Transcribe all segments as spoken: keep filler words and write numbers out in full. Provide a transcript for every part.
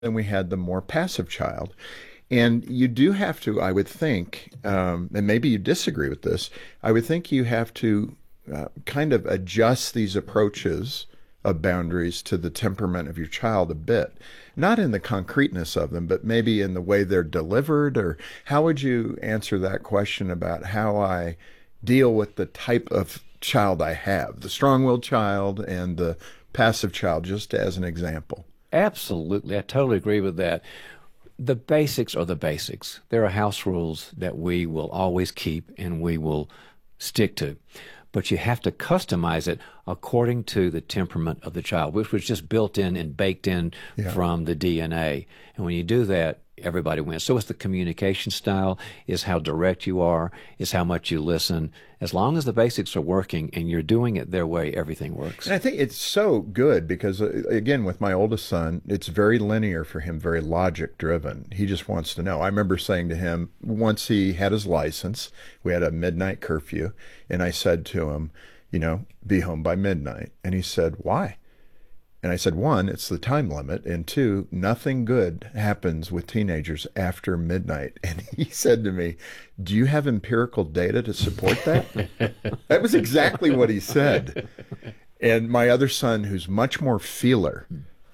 then we had the more passive child. And you do have to, I would think, um, and maybe you disagree with this, I would think you have to uh, kind of adjust these approaches of boundaries to the temperament of your child a bit. Not in the concreteness of them, but maybe in the way they're delivered. Or how would you answer that question about how I deal with the type of child I have, the strong-willed child and the passive child, just as an example? Absolutely. I totally agree with that. The basics are the basics. There are house rules that we will always keep and we will stick to. But you have to customize it according to the temperament of the child, which was just built in and baked in yeah. from the D N A. And when you do that, everybody wins. So it's the communication style, is how direct you are, is how much you listen. As long as the basics are working and you're doing it their way, everything works. And I think it's so good because, uh, again, with my oldest son, it's very linear for him, very logic driven. He just wants to know. I remember saying to him, once he had his license, we had a midnight curfew, and I said to him, you know, be home by midnight. And he said, why? And I said, one, it's the time limit, and two, nothing good happens with teenagers after midnight. And he said to me, do you have empirical data to support that? That was exactly what he said. And my other son, who's much more feeler,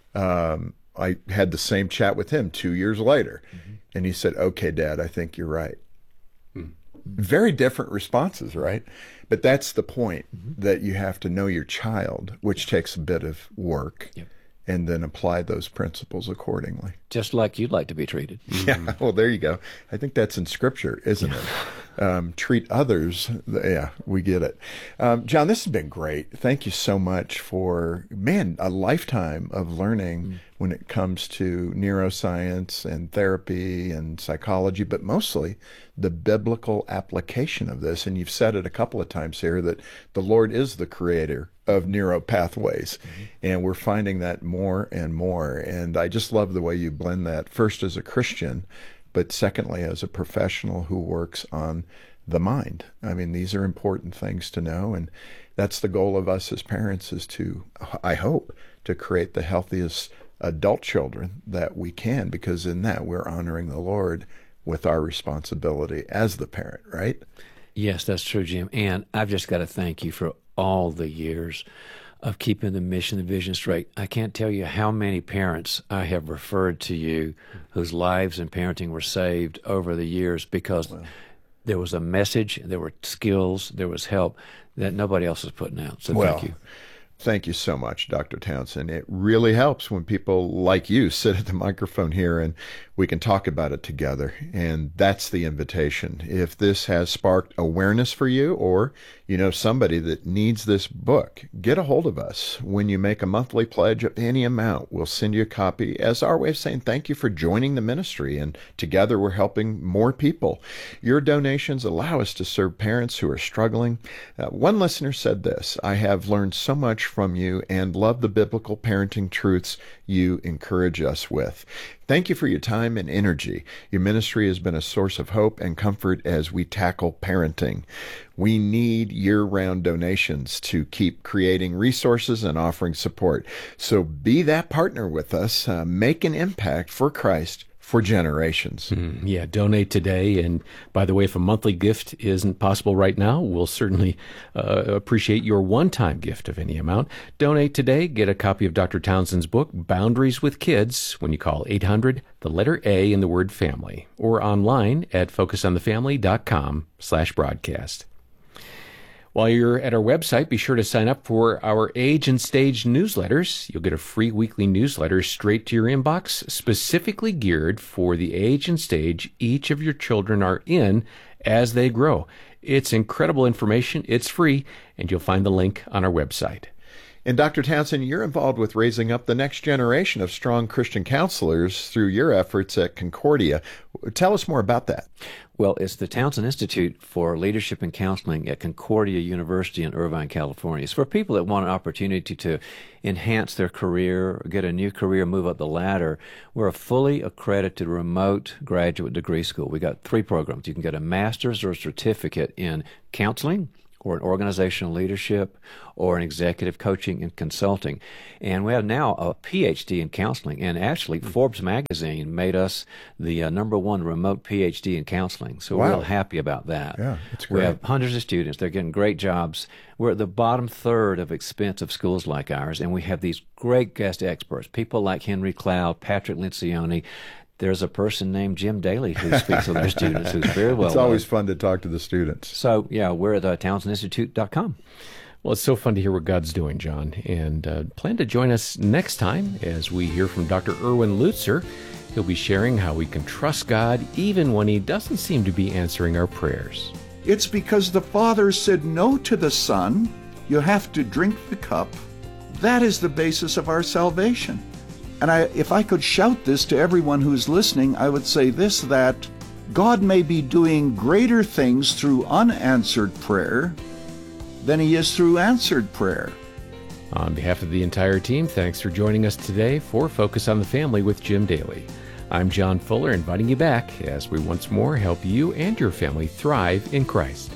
um, I had the same chat with him two years later. Mm-hmm. And he said, okay, Dad, I think you're right. Mm-hmm. Very different responses, right? But that's the point, mm-hmm. that you have to know your child, which takes a bit of work, yep. and then apply those principles accordingly. Just like you'd like to be treated. Yeah, well, there you go. I think that's in Scripture, isn't it? Um, treat others. Yeah, we get it. Um, John, this has been great. Thank you so much for, man, a lifetime of learning mm. when it comes to neuroscience and therapy and psychology, but mostly the biblical application of this. And you've said it a couple of times here that the Lord is the creator of neuro pathways. Mm-hmm. And we're finding that more and more. And I just love the way you blend that, first as a Christian, but secondly as a professional who works on the mind. I mean, these are important things to know. And that's the goal of us as parents, is to, I hope, to create the healthiest adult children that we can, because in that we're honoring the Lord with our responsibility as the parent, right? Yes, that's true, Jim. And I've just got to thank you for all the years of keeping the mission and vision straight. I can't tell you how many parents I have referred to you whose lives and parenting were saved over the years because wow. there was a message, there were skills, there was help that nobody else is putting out. So well, thank you. Thank you so much, Doctor Townsend. It really helps when people like you sit at the microphone here and we can talk about it together. And that's the invitation. If this has sparked awareness for you, or you know somebody that needs this book, get a hold of us. When you make a monthly pledge of any amount, we'll send you a copy as our way of saying thank you for joining the ministry. And together we're helping more people. Your donations allow us to serve parents who are struggling. Uh, one listener said this: I have learned so much from you and love the biblical parenting truths you encourage us with. Thank you for your time and energy. Your ministry has been a source of hope and comfort as we tackle parenting. We need year-round donations to keep creating resources and offering support. So be that partner with us. Uh, make an impact for Christ for generations. Mm, yeah, donate today. And by the way, if a monthly gift isn't possible right now, we'll certainly uh, appreciate your one-time gift of any amount. Donate today. Get a copy of Doctor Townsend's book, Boundaries with Kids, when you call eight hundred, the letter A in the word family, or online at focusonthefamily.com slash broadcast. While you're at our website, be sure to sign up for our Age and Stage newsletters. You'll get a free weekly newsletter straight to your inbox, specifically geared for the age and stage each of your children are in as they grow. It's incredible information. It's free, and you'll find the link on our website. And Doctor Townsend, you're involved with raising up the next generation of strong Christian counselors through your efforts at Concordia. Tell us more about that. Well, it's the Townsend Institute for Leadership and Counseling at Concordia University in Irvine, California. It's for people that want an opportunity to enhance their career, get a new career, move up the ladder. We're a fully accredited remote graduate degree school. We got three programs. You can get a master's or a certificate in counseling, or in organizational leadership or in executive coaching and consulting. And we have now a P H D in counseling. And actually, Forbes magazine made us the uh, number one remote P H D in counseling. So Wow. we're real happy about that. Yeah, that's We great. have hundreds of students. They're getting great jobs. We're at the bottom third of expense of schools like ours, and we have these great guest experts, people like Henry Cloud, Patrick Lencioni. There's a person named Jim Daly who speaks with our students who's very well It's always known. fun to talk to the students. So, yeah, we're at uh, townsend institute dot com. Well, it's so fun to hear what God's doing, John, and uh, plan to join us next time as we hear from Doctor Erwin Lutzer. He'll be sharing how we can trust God even when He doesn't seem to be answering our prayers. It's because the Father said no to the Son. You have to drink the cup. That is the basis of our salvation. And I, if I could shout this to everyone who's listening, I would say this, that God may be doing greater things through unanswered prayer than He is through answered prayer. On behalf of the entire team, thanks for joining us today for Focus on the Family with Jim Daly. I'm John Fuller, inviting you back as we once more help you and your family thrive in Christ.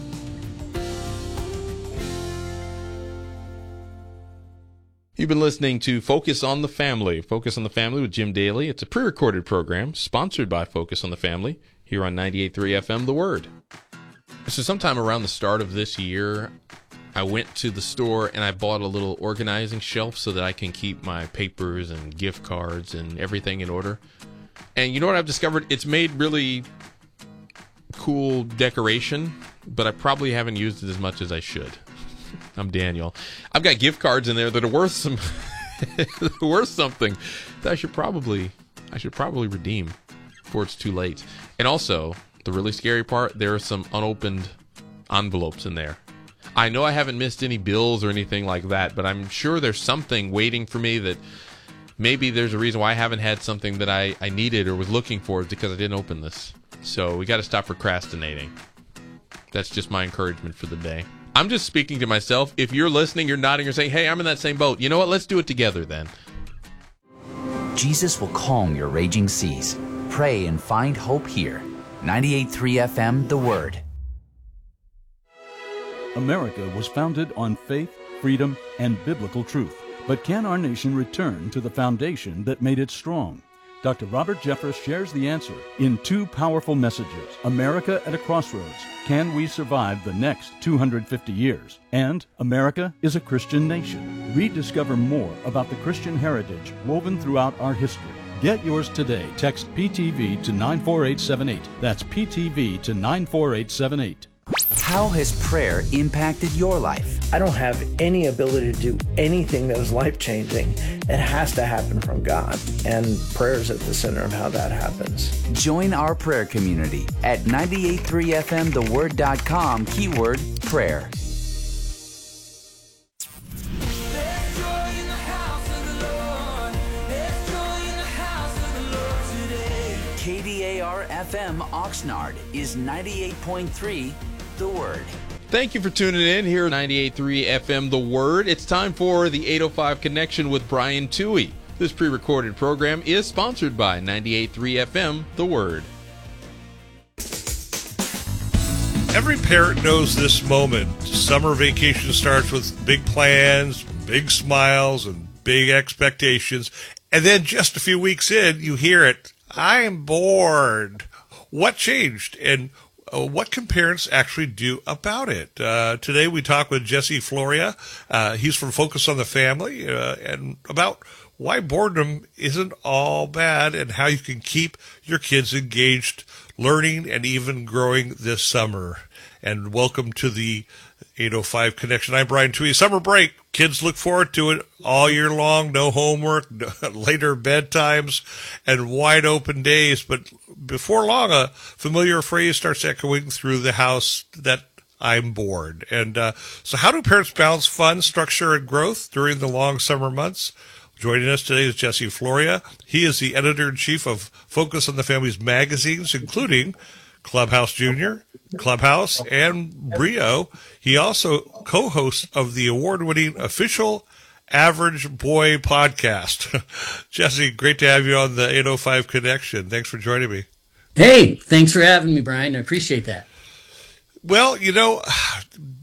You've been listening to Focus on the Family. Focus on the Family with Jim Daly. It's a pre-recorded program sponsored by Focus on the Family here on ninety-eight point three F M, The Word. So sometime around the start of this year, I went to the store and I bought a little organizing shelf so that I can keep my papers and gift cards and everything in order. And you know what I've discovered? It's made really cool decoration, but I probably haven't used it as much as I should. I'm Daniel. I've got gift cards in there that are worth some worth something that I should probably I should probably redeem before it's too late. And also, the really scary part, there are some unopened envelopes in there. I know I haven't missed any bills or anything like that, but I'm sure there's something waiting for me that maybe there's a reason why I haven't had something that I, I needed or was looking for because I didn't open this. So we got to stop procrastinating. That's just my encouragement for the day. I'm just speaking to myself. If you're listening, you're nodding, you're saying, hey, I'm in that same boat. You know what? Let's do it together then. Jesus will calm your raging seas. Pray and find hope here. ninety-eight point three F M, The Word. America was founded on faith, freedom, and biblical truth. But can our nation return to the foundation that made it strong? Doctor Robert Jeffress shares the answer in two powerful messages. America at a Crossroads. Can we survive the next two hundred fifty years? And America is a Christian nation. Rediscover more about the Christian heritage woven throughout our history. Get yours today. Text P T V to nine four eight seven eight. That's P T V to nine four eight seven eight. How has prayer impacted your life? I don't have any ability to do anything that is life-changing. It has to happen from God, and prayer is at the center of how that happens. Join our prayer community at ninety-eight point three F M the word dot com, keyword prayer. K D A R F M Oxnard is ninety-eight point three The Word. Thank you for tuning in here at ninety-eight point three F M The Word. It's time for the eight oh five Connection with Brian Toohey. This pre-recorded program is sponsored by ninety-eight point three F M The Word. Every parent knows this moment. Summer vacation starts with big plans, big smiles, and big expectations. And then just a few weeks in, you hear it, I'm bored. What changed? And uh, what can parents actually do about it? Uh, today we talk with Jesse Floria. Uh, he's from Focus on the Family, uh, and about why boredom isn't all bad and how you can keep your kids engaged, learning, and even growing this summer. And welcome to the eight oh five Connection. I'm Brian Toohey. Summer break. Kids look forward to it all year long. No homework, no, later bedtimes, and wide open days. But before long, a familiar phrase starts echoing through the house that I'm bored. And uh, so how do parents balance fun, structure, and growth during the long summer months? Joining us today is Jesse Floria. He is the editor-in-chief of Focus on the Family's magazines, including Clubhouse Junior, Clubhouse, and Brio. He also co-hosts of the award-winning official Average Boy podcast. Jesse, great to have you on the eight oh five Connection. Thanks for joining me. Hey, thanks for having me, Brian. I appreciate that. Well, you know,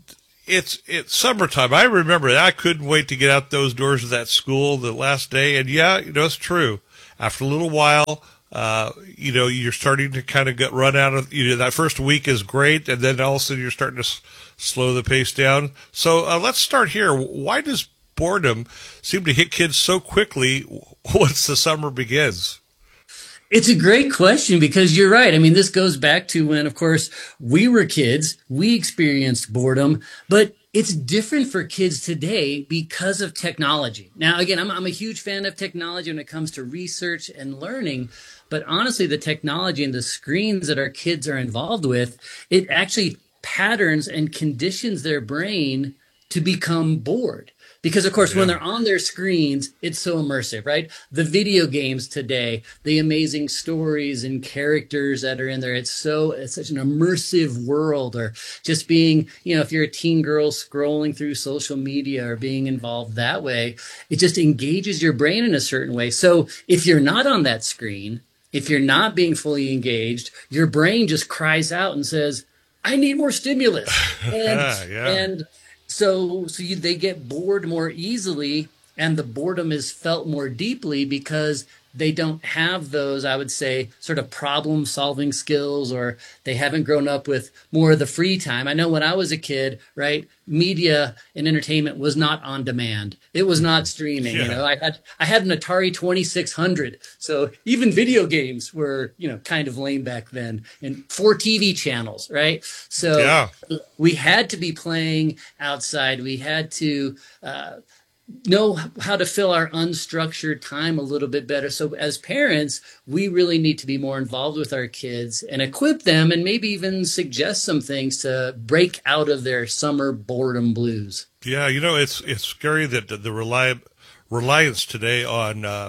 it's it's summertime. I remember that. I couldn't wait to get out those doors of that school the last day. And yeah, you know, it's true. After a little while, uh, you know, you're starting to kind of get run out of, you know, that first week is great. And then all of a sudden you're starting to s- slow the pace down. So uh, let's start here. Why does boredom seem to hit kids so quickly once the summer begins? It's a great question because you're right. I mean, this goes back to when, of course, we were kids, we experienced boredom, but it's different for kids today because of technology. Now, again, I'm, I'm a huge fan of technology when it comes to research and learning, but honestly, the technology and the screens that our kids are involved with, it actually patterns and conditions their brain to become bored. Because, of course, yeah. when they're on their screens, it's so immersive, right? The video games today, the amazing stories and characters that are in there, it's so it's such an immersive world. Or just being, you know, if you're a teen girl scrolling through social media or being involved that way, it just engages your brain in a certain way. So if you're not on that screen, if you're not being fully engaged, your brain just cries out and says, I need more stimulus. And, yeah. and So, so you, they get bored more easily, and the boredom is felt more deeply because they don't have those, I would say, sort of problem-solving skills, or they haven't grown up with more of the free time. I know when I was a kid, right, media and entertainment was not on demand. It was not streaming. Yeah. You know, I had I had an Atari twenty-six hundred, so even video games were, you know, kind of lame back then, and four T V channels, right? So yeah. we had to be playing outside. We had to uh, know how to fill our unstructured time a little bit better. So as parents, we really need to be more involved with our kids and equip them, and maybe even suggest some things to break out of their summer boredom blues. Yeah, you know, it's it's scary that the, the rely, reliance today on uh,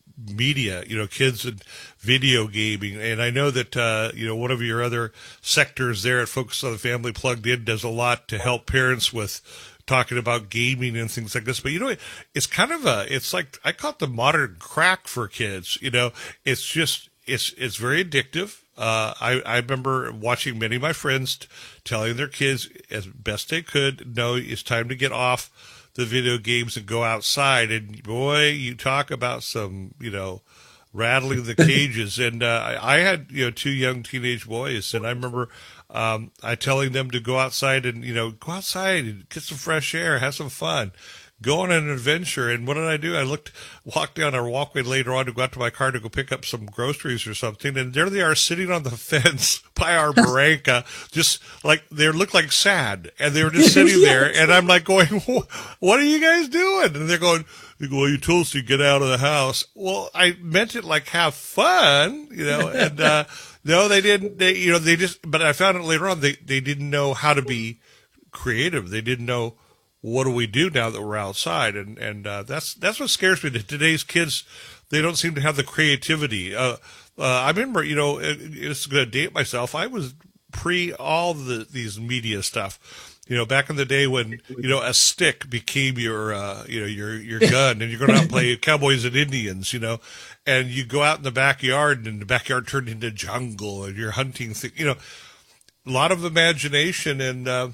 media, you know, kids and video gaming. And I know that, uh, you know, one of your other sectors there at Focus on the Family Plugged In does a lot to help parents with talking about gaming and things like this. But, you know, it's kind of a, it's like, I call it the modern crack for kids. You know, it's just, it's, it's very addictive. Uh, I, I remember watching many of my friends t- telling their kids as best they could, no, it's time to get off the video games and go outside. And boy, you talk about some, you know, rattling the cages. And, uh, I, I had, you know, two young teenage boys, and I remember, Um, I telling them to go outside and, you know, go outside and get some fresh air, have some fun, go on an adventure. And what did I do? I looked, walked down our walkway later on to go out to my car to go pick up some groceries or something. And there they are sitting on the fence by our barranca, just like they looked like sad. And they were just sitting there. And I'm like going, what are you guys doing? And they're going, they go, well, you told us to get out of the house. Well, I meant it like have fun, you know, and, uh, no, they didn't. They, you know, they just. But I found out later on they, they didn't know how to be creative. They didn't know what do we do now that we're outside, and and uh, that's that's what scares me. That today's kids, they don't seem to have the creativity. Uh, uh, I remember, you know, it, it's going to date myself. I was pre all the these media stuff. You know, back in the day when, you know, a stick became your, uh, you know, your, your gun, and you're going out and play cowboys and Indians, you know, and you go out in the backyard, and the backyard turned into jungle, and you're hunting things, you know, a lot of imagination, and, uh,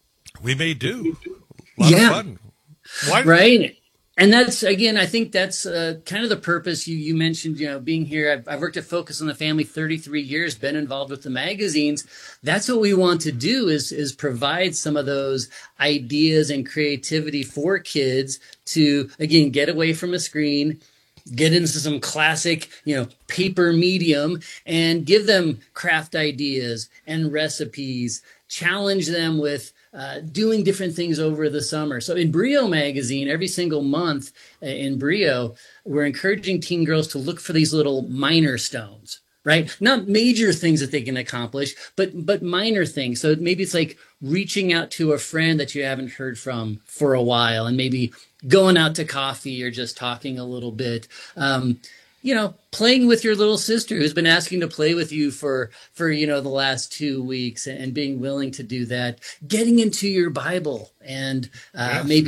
we may do a lot yeah. of fun. Why? Right. And that's, again, I think that's uh, kind of the purpose. You you mentioned, you know, being here. I've, I've worked at Focus on the Family thirty-three years, been involved with the magazines. That's what we want to do is, is provide some of those ideas and creativity for kids to, again, get away from a screen, get into some classic, you know, paper medium, and give them craft ideas and recipes, challenge them with Uh, doing different things over the summer. So in Brio magazine, every single month uh, in Brio, we're encouraging teen girls to look for these little minor stones, right? Not major things that they can accomplish, but but minor things. So maybe it's like reaching out to a friend that you haven't heard from for a while, and maybe going out to coffee or just talking a little bit. Um, you know, playing with your little sister who's been asking to play with you for, for, you know, the last two weeks and being willing to do that, getting into your Bible and uh, yeah, maybe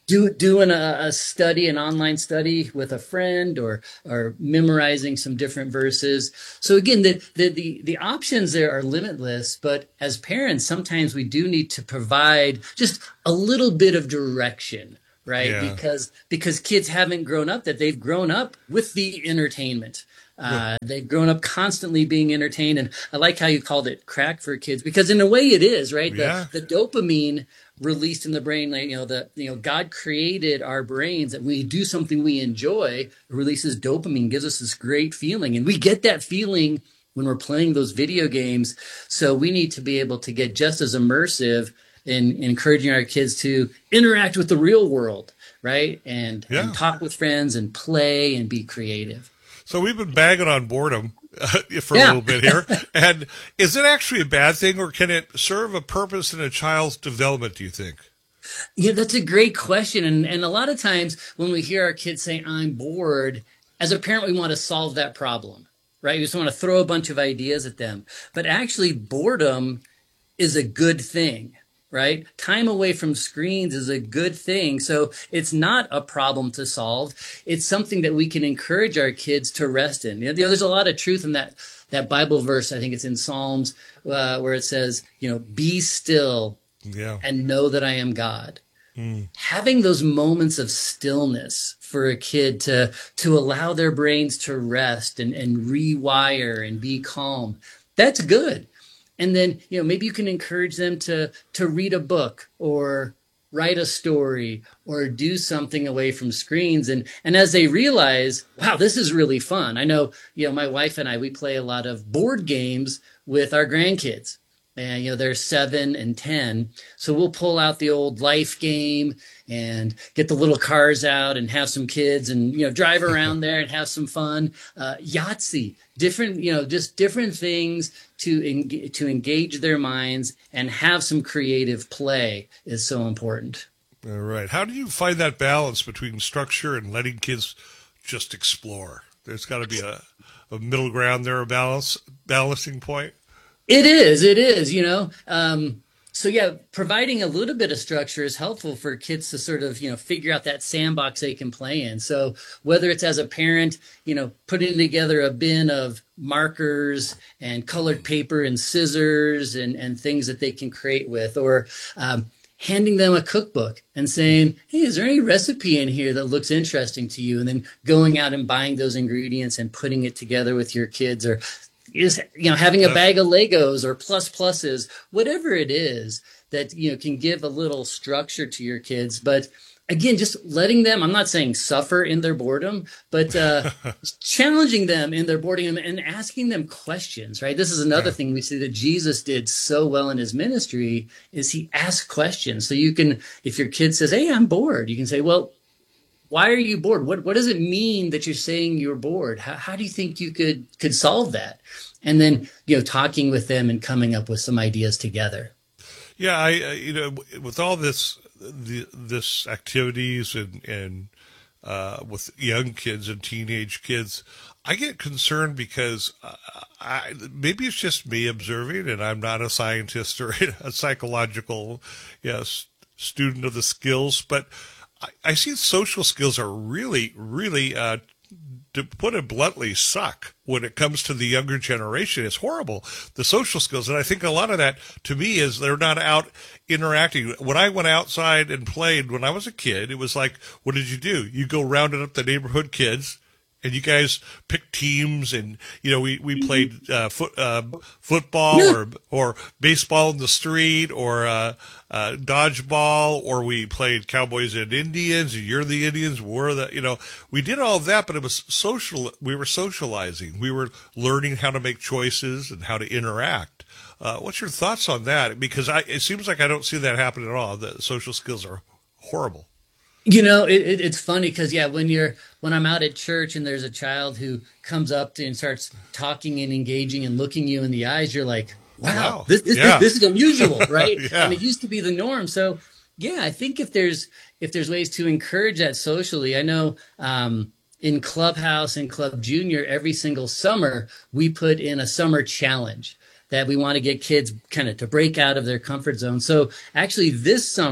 do, doing a, a study, an online study with a friend, or or memorizing some different verses. So again, the, the, the, the options there are limitless, but as parents, sometimes we do need to provide just a little bit of direction, right? Yeah. Because because kids haven't grown up, that they've grown up with the entertainment. Uh, they've grown up constantly being entertained. And I like how you called it crack for kids, because in a way it is, right? Yeah. The, the dopamine released in the brain, like, you know, the, you know, God created our brains that when we do something we enjoy, it releases dopamine, gives us this great feeling. And we get that feeling when we're playing those video games. So we need to be able to get just as immersive in encouraging our kids to interact with the real world, right? And, Yeah. and talk with friends and play and be creative. So we've been bagging on boredom uh, for Yeah. a little bit here. And is it actually a bad thing, or can it serve a purpose in a child's development, do you think? Yeah, that's a great question. And, and a lot of times when we hear our kids say, I'm bored, as a parent, we want to solve that problem, right? We just want to throw a bunch of ideas at them. But actually, boredom is a good thing, right? Time away from screens is a good thing. So it's not a problem to solve. It's something that we can encourage our kids to rest in. You know, there's a lot of truth in that, that Bible verse. I think it's in Psalms uh, where it says, you know, be still Yeah. and know that I am God. Mm. Having those moments of stillness for a kid to, to allow their brains to rest and, and rewire and be calm, that's good. And then, you know, maybe you can encourage them to, to read a book or write a story or do something away from screens. And, and as they realize, wow, this is really fun. I know, you know, my wife and I, we play a lot of board games with our grandkids. And, you know, they're seven and ten. So we'll pull out the old Life game and get the little cars out and have some kids and, you know, drive around there and have some fun. Uh, Yahtzee, different, you know, just different things to en- to engage their minds and have some creative play is so important. All right. How do you find that balance between structure and letting kids just explore? There's got to be a, a middle ground there, a balance, balancing point. It is, it is, you know. Um, so yeah, providing a little bit of structure is helpful for kids to sort of, you know, figure out that sandbox they can play in. So whether it's as a parent, you know, putting together a bin of markers and colored paper and scissors and, and things that they can create with, or um, handing them a cookbook and saying, hey, is there any recipe in here that looks interesting to you? And then going out and buying those ingredients and putting it together with your kids, or is, you know, having a bag of Legos or plus pluses, whatever it is that, you know, can give a little structure to your kids. But again, just letting them, I'm not saying suffer in their boredom, but uh, challenging them in their boredom and asking them questions, right? This is another yeah. thing we see that Jesus did so well in his ministry is he asked questions. So you can, if your kid says, hey, I'm bored, you can say, well, why are you bored? What what does it mean that you're saying you're bored? How, how do you think you could could solve that? And then, you know, talking with them and coming up with some ideas together. Yeah, I uh, you know, with all this the, this activities and and uh, with young kids and teenage kids, I get concerned because uh, I, maybe it's just me observing, and I'm not a scientist or a psychological yes student of the skills, but I, I see social skills are really, really, uh, to put it bluntly, suck when it comes to the younger generation. It's horrible, the social skills. And I think a lot of that, to me, is they're not out interacting. When I went outside and played when I was a kid, it was like, what did you do? You go rounding up the neighborhood kids, and you guys picked teams, and, you know, we, we played uh, foot, uh, football or or baseball in the street, or uh, uh, dodgeball, or we played Cowboys and Indians, and you're the Indians, we're the, you know, we did all of that, but it was social. We were socializing. We were learning how to make choices and how to interact. Uh, what's your thoughts on that? Because I, it seems like I don't see that happen at all. The social skills are horrible. You know, it, it, it's funny because, yeah, when you're when I'm out at church and there's a child who comes up to and starts talking and engaging and looking you in the eyes, you're like, wow, wow. this this, yeah. this this is unusual, right? yeah. And it used to be the norm. So, yeah, I think if there's if there's ways to encourage that socially, I know um, in Clubhouse and Club Junior, every single summer we put in a summer challenge that we want to get kids kind of to break out of their comfort zone. So actually this summer,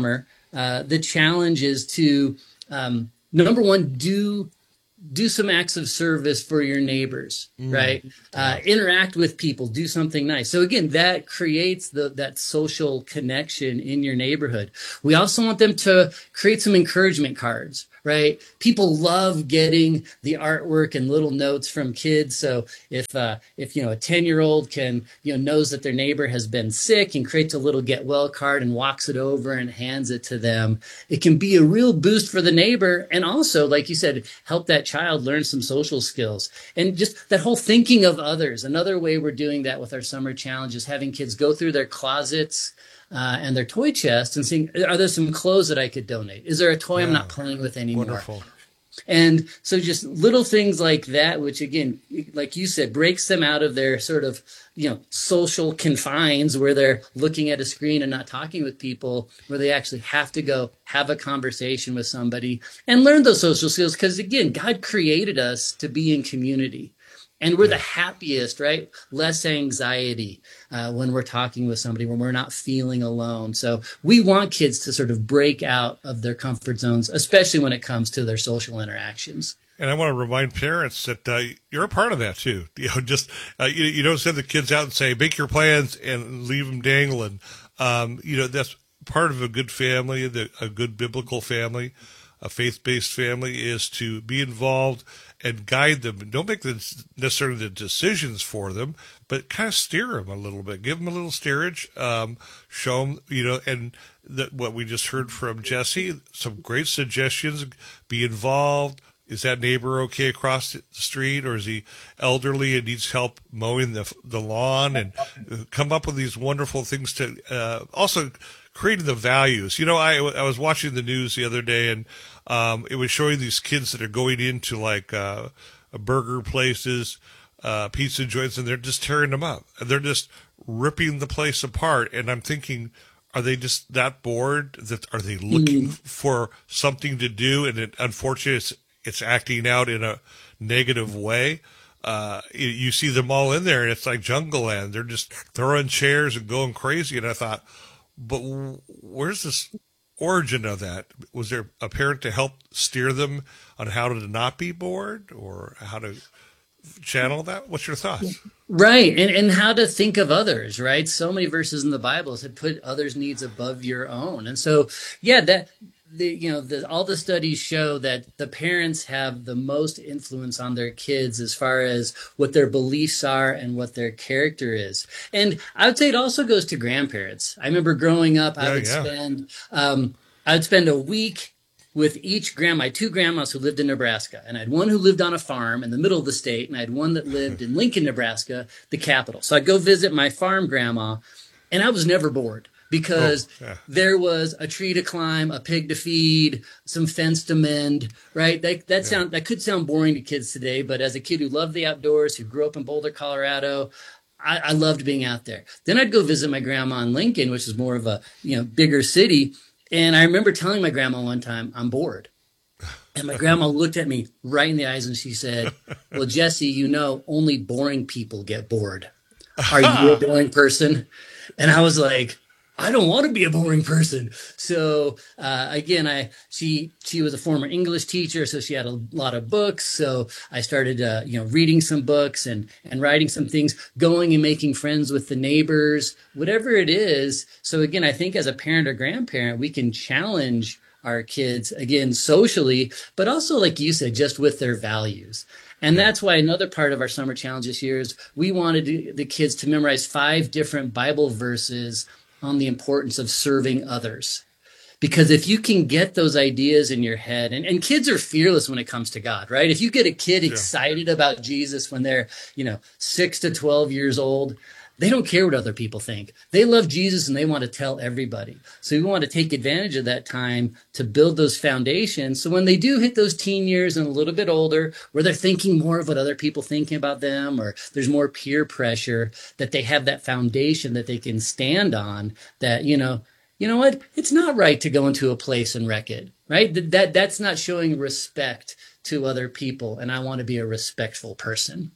uh, the challenge is to, um, number one, do do some acts of service for your neighbors, mm, right? Uh, interact with people, do something nice. So again, that creates the that social connection in your neighborhood. We also want them to create some encouragement cards, right? People love getting the artwork and little notes from kids. So if uh, if you know a ten-year-old can you know knows that their neighbor has been sick and creates a little get well card and walks it over and hands it to them, it can be a real boost for the neighbor, and also, like you said, help that child learn some social skills. And just that whole thinking of others. Another way we're doing that with our summer challenge is having kids go through their closets uh, and their toy chest and seeing, are there some clothes that I could donate? Is there a toy yeah. I'm not playing with anymore? Wonderful. And so just little things like that, which again, like you said, breaks them out of their sort of, you know, social confines where they're looking at a screen and not talking with people, where they actually have to go have a conversation with somebody and learn those social skills. Because again, God created us to be in community. And we're the happiest, right? Less anxiety uh, when we're talking with somebody, when we're not feeling alone. So we want kids to sort of break out of their comfort zones, especially when it comes to their social interactions. And I want to remind parents that uh, you're a part of that too. You know, just uh, you, you don't send the kids out and say, make your plans and leave them dangling. Um, you know, that's part of a good family, the, a good biblical family, a faith-based family, is to be involved and guide them. Don't make the, necessarily the decisions for them, but kind of steer them a little bit. Give them a little steerage. Um, show them, you know, and the, what we just heard from Jesse, some great suggestions. Be involved. Is that neighbor okay across the street, or is he elderly and needs help mowing the the lawn? And come up with these wonderful things to uh, also creating the values. You know, I I was watching the news the other day, and um, it was showing these kids that are going into like uh, burger places, uh, pizza joints, and they're just tearing them up. And they're just ripping the place apart. And I'm thinking, are they just that bored? That are they looking mm. for something to do? And it, unfortunately, it's it's acting out in a negative way. Uh, you, you see them all in there, and it's like Jungle Land. They're just throwing chairs and going crazy. And I thought, but where's this origin of that? Was there a parent to help steer them on how to not be bored, or how to channel that? What's your thoughts? Right. And and how to think of others, right? So many verses in the Bible said put others' needs above your own. And so, yeah, that the you know the, all the studies show that the parents have the most influence on their kids as far as what their beliefs are and what their character is. And I would say it also goes to grandparents. I remember growing up, I yeah, would yeah. spend um, I would spend a week with each grandma. I had two grandmas who lived in Nebraska, and I had one who lived on a farm in the middle of the state, and I had one that lived in Lincoln, Nebraska, the capital. So I'd go visit my farm grandma, and I was never bored, because oh, yeah. there was a tree to climb, a pig to feed, some fence to mend, right? That that yeah. sound that could sound boring to kids today, but as a kid who loved the outdoors, who grew up in Boulder, Colorado, I, I loved being out there. Then I'd go visit my grandma in Lincoln, which is more of a you know bigger city, and I remember telling my grandma one time, I'm bored. And my grandma looked at me right in the eyes and she said, well, Jesse, you know, only boring people get bored. Are you a boring person? And I was like, I don't want to be a boring person. So uh, again, I she she was a former English teacher, so she had a lot of books. So I started, uh, you know, reading some books and and writing some things, going and making friends with the neighbors, whatever it is. So again, I think as a parent or grandparent, we can challenge our kids again socially, but also, like you said, just with their values. And that's why another part of our summer challenge this year is we wanted the kids to memorize five different Bible verses on the importance of serving others. Because if you can get those ideas in your head, and, and kids are fearless when it comes to God, right? If you get a kid yeah. excited about Jesus when they're, you know, six to twelve years old, they don't care what other people think. They love Jesus and they want to tell everybody. So we want to take advantage of that time to build those foundations. So when they do hit those teen years and a little bit older, where they're thinking more of what other people thinking about them, or there's more peer pressure, that they have that foundation that they can stand on, that, you know, you know what? It's not right to go into a place and wreck it, right? That, that that's not showing respect to other people. And I want to be a respectful person.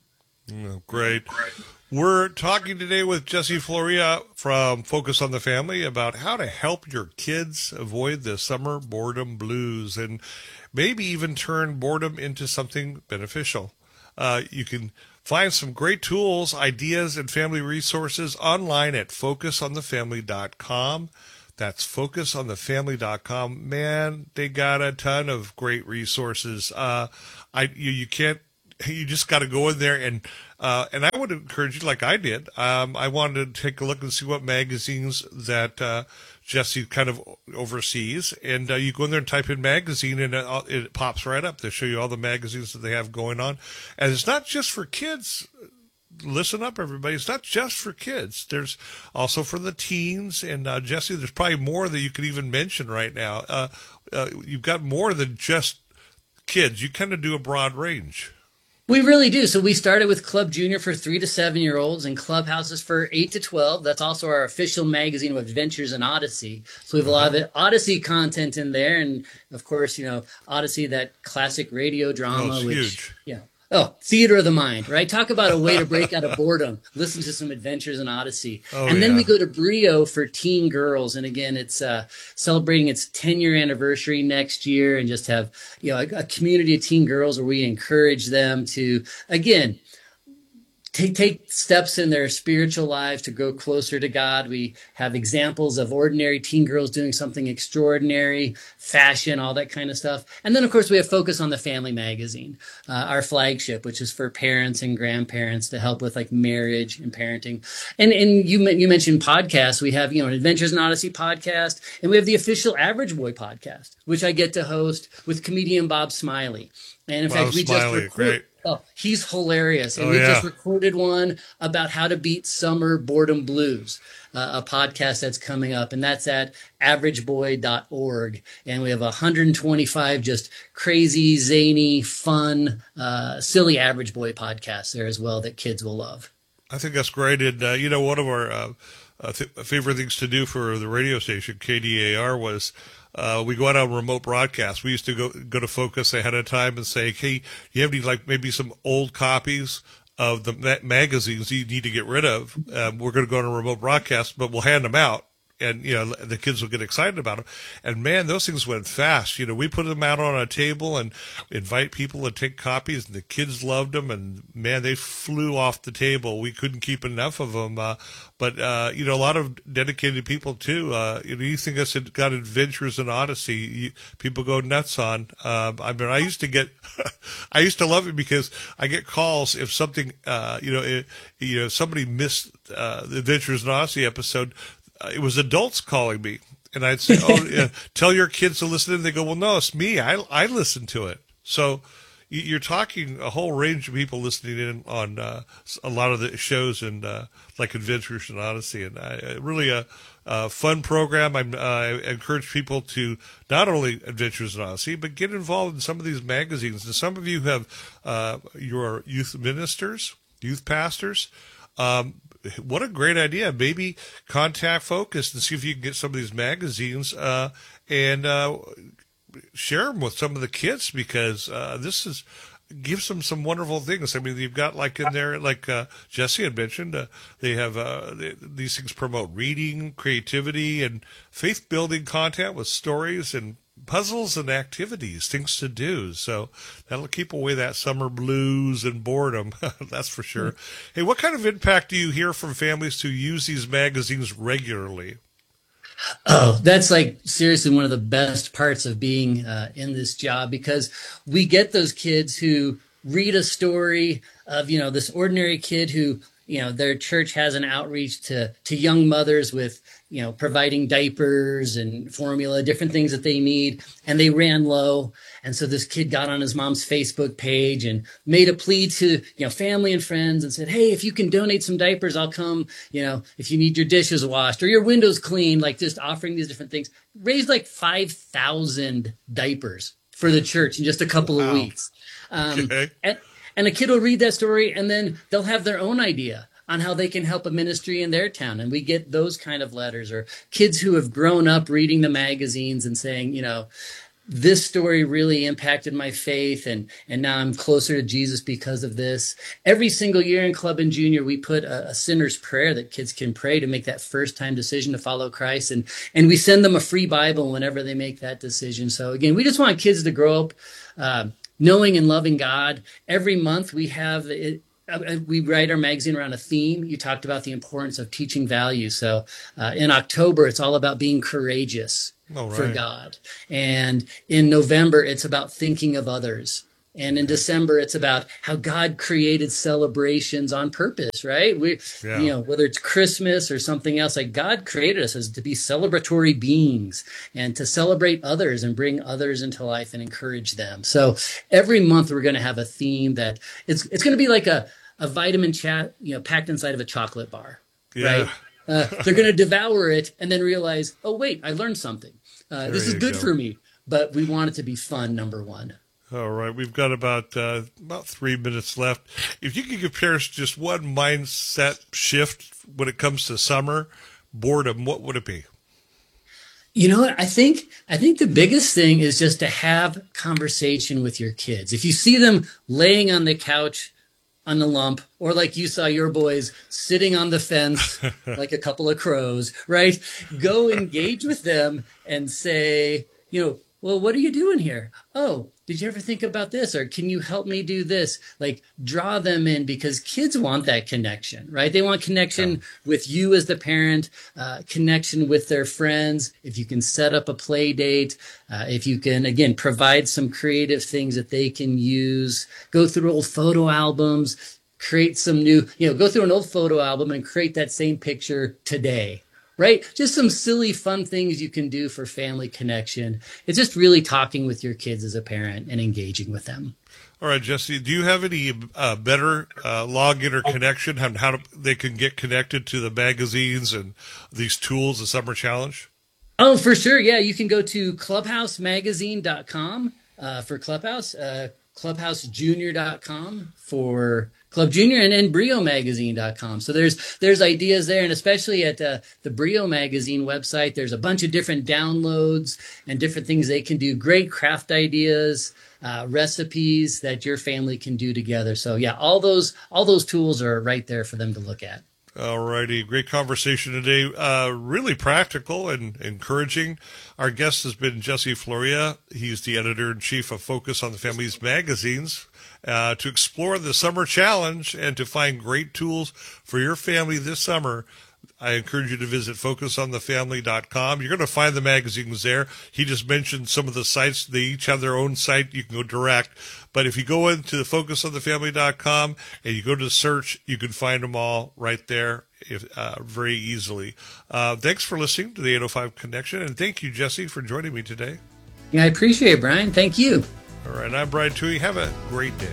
Oh, great. We're talking today with Jesse Floria from Focus on the Family about how to help your kids avoid the summer boredom blues and maybe even turn boredom into something beneficial. Uh, you can find some great tools, ideas, and family resources online at focus on the family dot com. That's focus on the family dot com. Man, they got a ton of great resources. Uh, I you, you can't. You just got to go in there and uh, and I would encourage you, like I did. Um, I wanted to take a look and see what magazines that uh, Jesse kind of oversees, and uh, you go in there and type in magazine, and it, it pops right up. They show you all the magazines that they have going on, and it's not just for kids. Listen up, everybody. It's not just for kids. There's also for the teens. And, uh, Jesse, there's probably more that you could even mention right now. Uh, uh, you've got more than just kids. You kind of do a broad range. We really do. So we started with Club Junior for three to seven year olds and Clubhouses for eight to twelve. That's also our official magazine of Adventures in Odyssey. So we have a lot of Odyssey content in there. And, of course, you know, Odyssey, that classic radio drama. Oh, it's which, huge. Yeah. Oh, theater of the mind, right? Talk about a way to break out of boredom. Listen to some Adventures in Odyssey. Oh, and then yeah. we go to Brio for teen girls. And again, it's uh, celebrating its ten year anniversary next year, and just have, you know, a, a community of teen girls where we encourage them to, again, Take take steps in their spiritual lives to grow closer to God. We have examples of ordinary teen girls doing something extraordinary, fashion, all that kind of stuff. And then, of course, we have Focus on the Family magazine, uh, our flagship, which is for parents and grandparents to help with like marriage and parenting. And and you you mentioned podcasts. We have, you know, an Adventures in Odyssey podcast, and we have the official Average Boy podcast, which I get to host with comedian Bob Smiley. And in Bob fact, we Smiley, just great. Oh, he's hilarious. And Oh, we yeah. just recorded one about how to beat summer boredom blues, uh, a podcast that's coming up. And that's at average boy dot org. And we have one hundred twenty-five just crazy, zany, fun, uh, silly Average Boy podcasts there as well that kids will love. I think that's great. And, uh, you know, one of our uh, uh, th- favorite things to do for the radio station, K D A R, was Uh, we go out on remote broadcasts. We used to go go to Focus ahead of time and say, hey, you have any, like maybe some old copies of the ma- magazines you need to get rid of? Um, we're going to go on a remote broadcast, but we'll hand them out. And, you know, the kids will get excited about them. And, man, those things went fast. You know, we put them out on a table and invite people to take copies, and the kids loved them. And, man, they flew off the table. We couldn't keep enough of them. Uh, but, uh, you know, a lot of dedicated people, too. Uh, you know, anything that's got Adventures in Odyssey, you, people go nuts on. Uh, I mean, I used to get – I used to love it because I get calls if something, uh, you know, it, you know, somebody missed uh, the Adventures in Odyssey episode. Uh, it was adults calling me, and I'd say, oh, yeah, tell your kids to listen. And they go, well, no, it's me. I, I listen to it. So you're talking a whole range of people listening in on uh, a lot of the shows and uh, like Adventures in Odyssey. And I, really a, a fun program. I'm, uh, I encourage people to not only Adventures in Odyssey, but get involved in some of these magazines. And some of you have uh, your youth ministers, youth pastors. Um, What a great idea. Maybe contact Focus and see if you can get some of these magazines uh, and uh, share them with some of the kids, because uh, this is gives them some wonderful things. I mean, you've got like in there, like uh, Jesse had mentioned, uh, they have uh, they, these things promote reading, creativity, and faith-building content with stories and puzzles and activities, things to do. So that'll keep away that summer blues and boredom. That's for sure. Mm-hmm. Hey, what kind of impact do you hear from families who use these magazines regularly? Oh, that's like seriously one of the best parts of being uh, in this job, because we get those kids who read a story of, you know, this ordinary kid who, you know, their church has an outreach to, to young mothers with, you know, providing diapers and formula, different things that they need. And they ran low. And so this kid got on his mom's Facebook page and made a plea to, you know, family and friends and said, hey, if you can donate some diapers, I'll come, you know, if you need your dishes washed or your windows cleaned, like just offering these different things. Raised like five thousand diapers for the church in just a couple wow. of weeks. Um, okay. and, and a kid will read that story, and then they'll have their own idea on how they can help a ministry in their town. And we get those kind of letters, or kids who have grown up reading the magazines and saying, you know, this story really impacted my faith, and and now I'm closer to Jesus because of this. Every single year in Club and Junior, we put a, a sinner's prayer that kids can pray to make that first time decision to follow Christ, and and we send them a free Bible whenever they make that decision. So again, we just want kids to grow up uh, knowing and loving God. Every month we have it. We write our magazine around a theme. You talked about the importance of teaching values. So uh, in October, it's all about being courageous oh, right. for God. And in November, it's about thinking of others. And in December, it's about how God created celebrations on purpose, right? We, yeah. you know, whether it's Christmas or something else, like God created us as to be celebratory beings and to celebrate others and bring others into life and encourage them. So every month we're going to have a theme that it's it's going to be like a a vitamin chat, you know, packed inside of a chocolate bar, yeah. right? Uh, they're going to devour it and then realize, oh wait, I learned something. Uh, this is good go. for me. But we want it to be fun. Number one. All right, we've got about uh, about three minutes left. If you could compare just one mindset shift when it comes to summer boredom, what would it be? You know what? I think I think the biggest thing is just to have conversation with your kids. If you see them laying on the couch on the lump, or like you saw your boys sitting on the fence like a couple of crows, right? Go engage with them and say, you know, well, what are you doing here? Oh, did you ever think about this? Or can you help me do this? Like draw them in, because kids want that connection, right? They want connection yeah. with you as the parent, uh, connection with their friends. If you can set up a play date, uh, if you can, again, provide some creative things that they can use, go through old photo albums, create some new, you know, go through an old photo album and create that same picture today. Right? Just some silly, fun things you can do for family connection. It's just really talking with your kids as a parent and engaging with them. All right, Jesse, do you have any uh, better uh, login or connection, how, how to, they can get connected to the magazines and these tools, the Summer Challenge? Oh, for sure. Yeah, you can go to clubhouse magazine dot com uh, for Clubhouse, uh, clubhouse junior dot com for Club Junior, and then brio magazine dot com. So there's there's ideas there, and especially at uh, the Brio Magazine website, there's a bunch of different downloads and different things they can do. Great craft ideas, uh, recipes that your family can do together. So yeah, all those all those tools are right there for them to look at. All righty. Great conversation today. Uh, really practical and encouraging. Our guest has been Jesse Florea. He's the editor-in-chief of Focus on the Family's magazines. Uh, to explore the Summer Challenge and to find great tools for your family this summer, I encourage you to visit focus on the family dot com. You're going to find the magazines there. He just mentioned some of the sites. They each have their own site. You can go direct. But if you go into the focus on the family dot com and you go to search, you can find them all right there if, uh, very easily. Uh, thanks for listening to the eight oh five Connection, and thank you, Jesse, for joining me today. Yeah, I appreciate it, Brian. Thank you. All right, I'm Brian Toohey. Have a great day.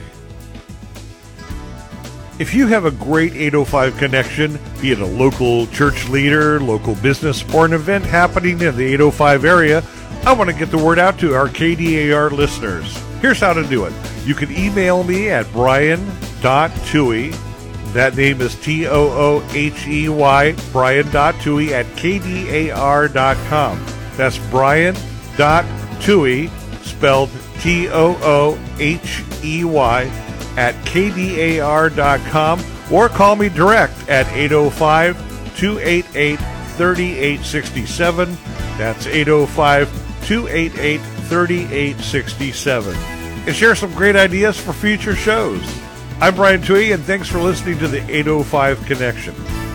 If you have a great eight oh five connection, be it a local church leader, local business, or an event happening in the eight oh five area, I want to get the word out to our K D A R listeners. Here's how to do it. You can email me at brian dot toohey. That name is T O O H E Y, brian dot toohey at K D A R dot com. That's brian dot toohey, spelled T O O H E Y, at K D A R dot com, or call me direct at eight oh five, two eight eight, three eight six seven. That's eight oh five, two eight eight, three eight six seven. And share some great ideas for future shows. I'm Brian Toohey, and thanks for listening to the eight oh five Connection.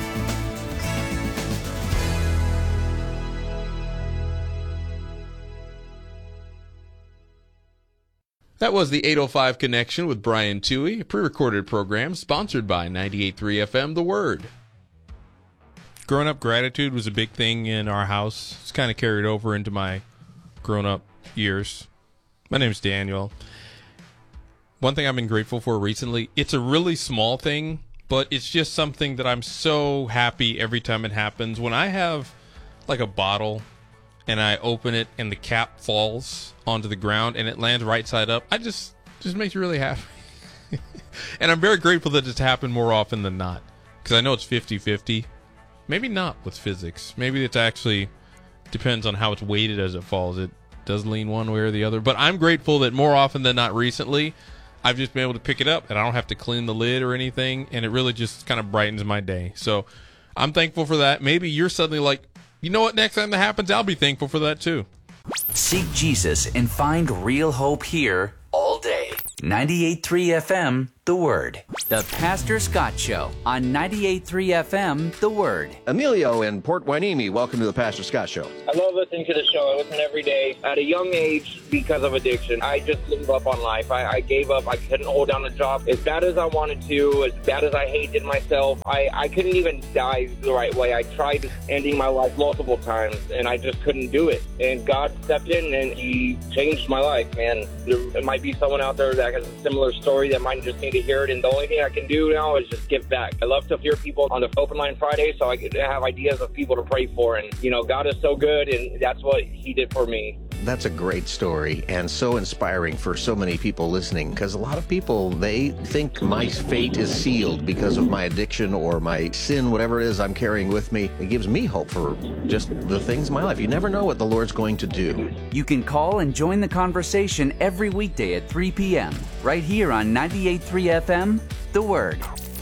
That was the eight oh five Connection with Brian Toohey, a pre-recorded program sponsored by ninety-eight point three F M The Word. Growing up, gratitude was a big thing in our house. It's kind of carried over into my grown-up years. My name's Daniel. One thing I've been grateful for recently, it's a really small thing, but it's just something that I'm so happy every time it happens. When I have like a bottle and I open it and the cap falls onto the ground and it lands right side up, I just just makes me really happy. And I'm very grateful that it's happened more often than not, because I know it's fifty-fifty. Maybe not with physics. Maybe it's actually depends on how it's weighted as it falls. It does lean one way or the other. But I'm grateful that more often than not recently, I've just been able to pick it up and I don't have to clean the lid or anything, and it really just kind of brightens my day. So I'm thankful for that. Maybe you're suddenly like, you know what, next time that happens, I'll be thankful for that too. Seek Jesus and find real hope here all day. ninety-eight point three F M, The Word. The Pastor Scott Show on ninety-eight point three F M, The Word. Emilio in Port Hueneme, welcome to the Pastor Scott Show. I love listening to the show. I listen every day. At a young age, because of addiction, I just gave up on life. I, I gave up. I couldn't hold down a job as bad as I wanted to, as bad as I hated myself. I, I couldn't even die the right way. I tried ending my life multiple times, and I just couldn't do it. And God stepped in, and He changed my life, man. There might be someone out there that has a similar story that might just need to hear it, and the only thing I can do now is just give back. I love to hear people on the Open Line Friday, so I can have ideas of people to pray for, and, you know, God is so good, and that's what He did for me. That's a great story and so inspiring for so many people listening, because a lot of people, they think my fate is sealed because of my addiction or my sin, whatever it is I'm carrying with me. It gives me hope for just the things in my life. You never know what the Lord's going to do. You can call and join the conversation every weekday at three p.m. right here on ninety-eight point three F M, The Word.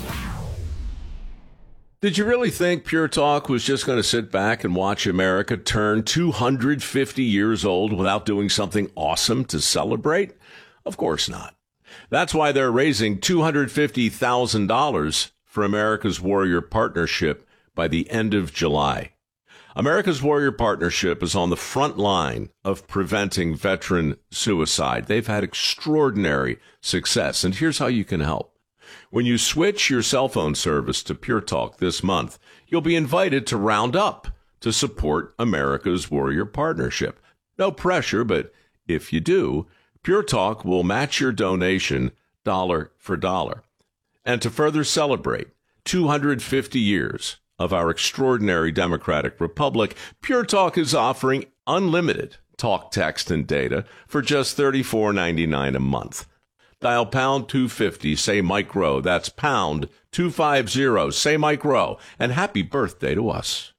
Did you really think Pure Talk was just going to sit back and watch America turn two hundred fifty years old without doing something awesome to celebrate? Of course not. That's why they're raising two hundred fifty thousand dollars for America's Warrior Partnership by the end of July. America's Warrior Partnership is on the front line of preventing veteran suicide. They've had extraordinary success, and here's how you can help. When you switch your cell phone service to Pure Talk this month, you'll be invited to round up to support America's Warrior Partnership. No pressure, but if you do, Pure Talk will match your donation dollar for dollar. And to further celebrate two hundred fifty years of our extraordinary democratic republic, Pure Talk is offering unlimited talk, text, and data for just thirty-four ninety-nine a month. Dial pound two fifty, say Mike Rowe. That's pound two fifty, say Mike Rowe. And happy birthday to us.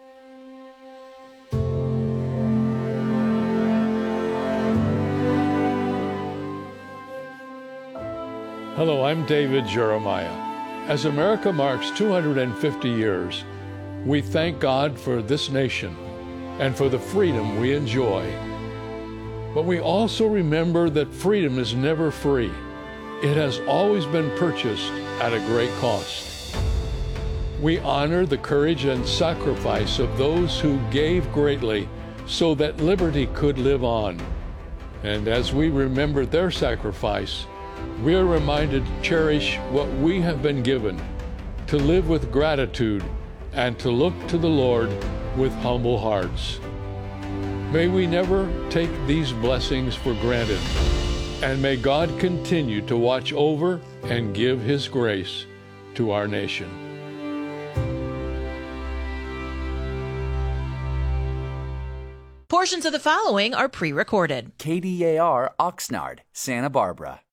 Hello, I'm David Jeremiah. As America marks two hundred fifty years, we thank God for this nation and for the freedom we enjoy. But we also remember that freedom is never free. It has always been purchased at a great cost. We honor the courage and sacrifice of those who gave greatly so that liberty could live on. And as we remember their sacrifice, we are reminded to cherish what we have been given, to live with gratitude, and to look to the Lord with humble hearts. May we never take these blessings for granted, and may God continue to watch over and give His grace to our nation. Portions of the following are pre-recorded. K D A R Oxnard, Santa Barbara.